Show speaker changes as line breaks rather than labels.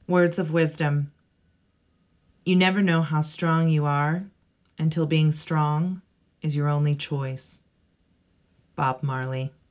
Words of wisdom. You never know how strong you are until being strong is your only choice. Bob Marley.